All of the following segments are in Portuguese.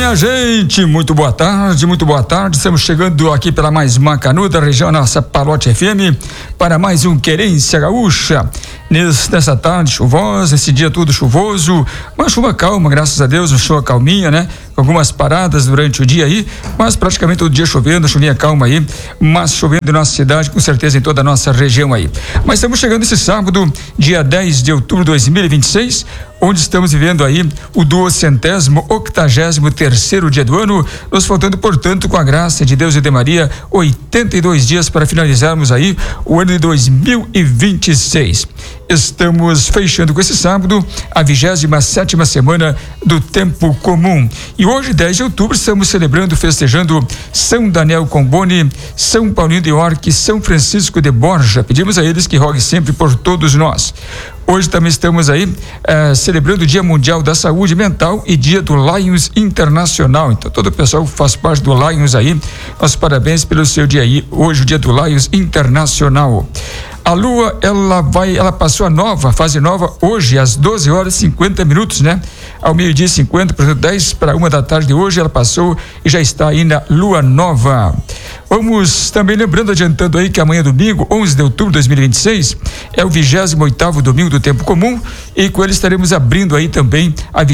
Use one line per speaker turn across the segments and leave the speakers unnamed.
Minha gente, muito boa tarde, estamos chegando aqui pela mais Macanuda, região nossa Palote FM, para mais um Querência Gaúcha, nessa tarde chuvosa, esse dia todo chuvoso, uma chuva calma, graças a Deus, uma chuva calminha, né? Com algumas paradas durante o dia aí, mas praticamente todo dia chovendo, chuvinha calma aí, mas chovendo em nossa cidade, com certeza em toda a nossa região aí. Mas estamos chegando esse sábado, dia 10 de outubro de 2026, onde estamos vivendo aí o 283º dia do ano, nos faltando, portanto, com a graça de Deus e de Maria, 82 dias para finalizarmos aí o ano de 2026. Estamos fechando com esse sábado a 27ª semana do tempo comum. E hoje, 10 de outubro, estamos celebrando, festejando São Daniel Comboni, São Paulinho de York, São Francisco de Borja. Pedimos a eles que roguem sempre por todos nós. Hoje também estamos aí celebrando o Dia Mundial da Saúde Mental e Dia do Lions Internacional. Então, todo o pessoal que faz parte do Lions aí, nossos parabéns pelo seu dia aí. Hoje, o Dia do Lions Internacional. A Lua, ela passou a fase nova hoje, às 12h50, né? Ao 12h50, portanto, 10 para 1 da tarde de hoje, ela passou e já está aí na Lua Nova. Vamos também lembrando, adiantando aí, que amanhã, domingo, 11 de outubro de 2026, é o 28º domingo do tempo comum, e com ele estaremos abrindo aí também a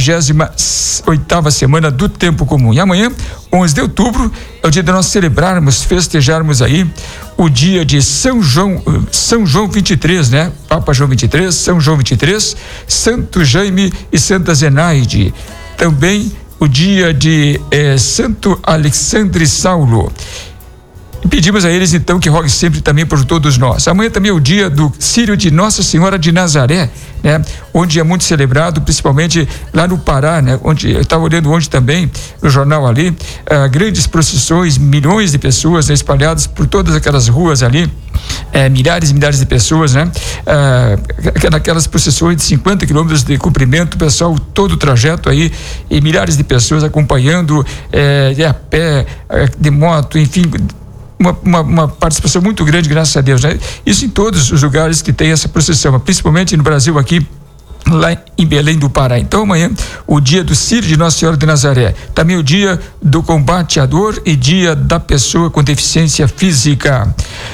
28ª semana do tempo comum. E amanhã, 11 de outubro, é o dia de nós celebrarmos, festejarmos aí o dia de São João 23, né? Papa João 23, São João 23, Santo Jaime e Santa Zenaide. Também o dia de Santo Alexandre Saulo. E pedimos a eles, então, que roguem sempre também por todos nós. Amanhã também é o dia do Círio de Nossa Senhora de Nazaré, né? Onde é muito celebrado, principalmente lá no Pará, né? Onde eu estava olhando ontem também no jornal ali, grandes procissões, milhões de pessoas, né, espalhadas por todas aquelas ruas ali, milhares e milhares de pessoas, né? Naquelas procissões de 50 quilômetros de comprimento, pessoal, todo o trajeto aí, e milhares de pessoas acompanhando, de a pé, de moto, enfim. Uma participação muito grande, graças a Deus, né? Isso em todos os lugares que tem essa procissão, principalmente no Brasil aqui, lá em Belém do Pará. Então amanhã, o dia do Círio de Nossa Senhora de Nazaré, também o dia do combate à dor e dia da pessoa com deficiência física.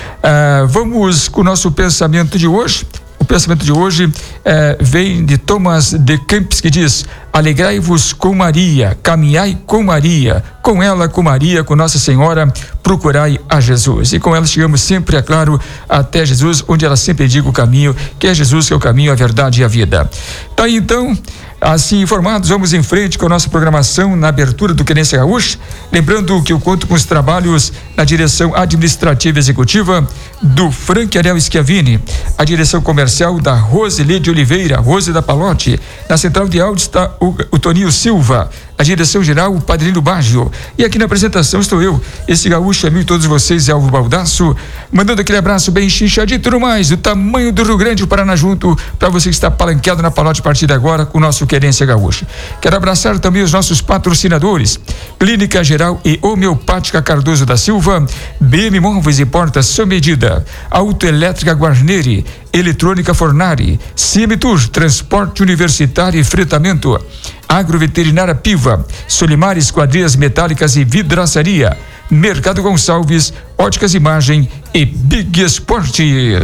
Vamos com o nosso pensamento de hoje. O pensamento de hoje vem de Thomas de Kempis, que diz: alegrai-vos com Maria, caminhai com Maria, com ela, com Maria, com Nossa Senhora, procurai a Jesus. E com ela chegamos sempre, é claro, até Jesus, onde ela sempre diga o caminho, que é Jesus, que é o caminho, a verdade e a vida. Tá aí, então, assim informados, vamos em frente com a nossa programação na abertura do Querência Gaúcha. Lembrando que eu conto com os trabalhos na direção administrativa e executiva do Frank Ariel Schiavini, a direção comercial da Roseli de Oliveira, Rose da Palote. Na central de áudio está o Toninho Silva, a direção geral, o Padrinho Baggio. E aqui na apresentação estou eu, esse gaúcho amigo de todos vocês, Elvo Baldasso, mandando aquele abraço bem chinchadinho e tudo mais, do tamanho do Rio Grande, o Paraná junto, para você que está palanqueado na Palote a partir de agora com o nosso Querência Gaúcha. Quero abraçar também os nossos patrocinadores: Clínica Geral e Homeopática Cardoso da Silva, BM Móveis e Portas sob medida, Autoelétrica Guarneri, Eletrônica Fornari, Ciemitur, Transporte Universitário e Fretamento, Agroveterinária Piva, Solimar Esquadrias Metálicas e Vidraçaria, Mercado Gonçalves, Óticas Imagem e Big Esportes.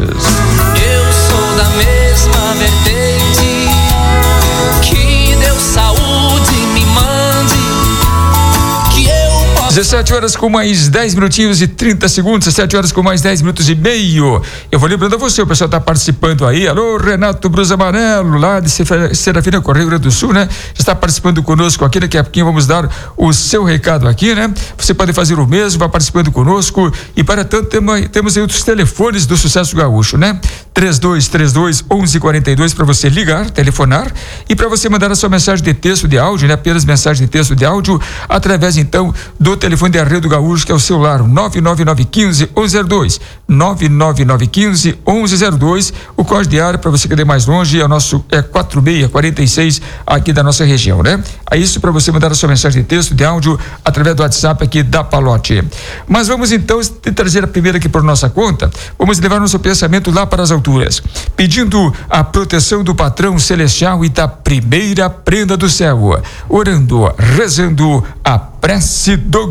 Eu sou da mesma vertente, que Deus saúde me mande, que eu possa...
17 horas com mais 10 minutinhos e 30 segundos, 17 horas com mais 10 minutos e meio. Eu vou lembrando a você, o pessoal está participando aí. Alô, Renato Brus Amarelo, lá de Serafina, Correio Grande do Sul, né? Já está participando conosco aqui, daqui a pouquinho vamos dar o seu recado aqui, né? Você pode fazer o mesmo, vai participando conosco. E para tanto, temos aí os telefones do Sucesso Gaúcho, né? 3232-1142 para você ligar, telefonar, e para você mandar a sua mensagem de texto, de áudio, né? Apenas mensagem de texto, de áudio, através então do telefone da Rede do Gaúcho, que é o celular 99915-1102, 99915-1102. O código de área para você que é mais longe é o nosso 4646 aqui da nossa região, né? É isso para você mandar a sua mensagem de texto, de áudio através do WhatsApp aqui da Palote. Mas vamos então trazer a primeira aqui por nossa conta. Vamos levar nosso pensamento lá para as alturas, pedindo a proteção do patrão celestial e da primeira prenda do céu, orando, rezando a prece do